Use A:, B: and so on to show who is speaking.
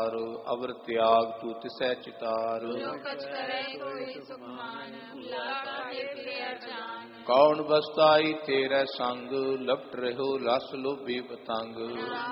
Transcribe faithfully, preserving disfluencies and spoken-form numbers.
A: ਪਾਰ, ਅਵਰ ਤਿਆਗ ਤੂ ਤਿਸੈ ਚਿਤਾਰ। ਕੌਣ ਬਸਤਾਈ ਤੇਰੇ ਸੰਗ, ਲਪਟ ਰਹਿਓ ਲਸ ਲੋਭੀ ਪਤੰਗ।